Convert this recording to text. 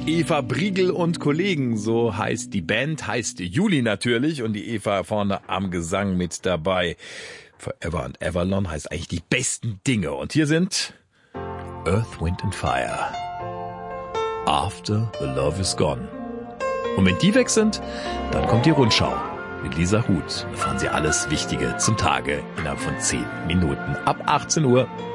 Eva Briegel und Kollegen, so heißt die Band, heißt Juli natürlich und die Eva vorne am Gesang mit dabei. Forever and Everlong heißt eigentlich die besten Dinge. Und hier sind Earth, Wind and Fire. After the Love is Gone. Und wenn die weg sind, dann kommt die Rundschau mit Lisa Huth. Da erfahren Sie alles Wichtige zum Tage innerhalb von 10 Minuten ab 18 Uhr.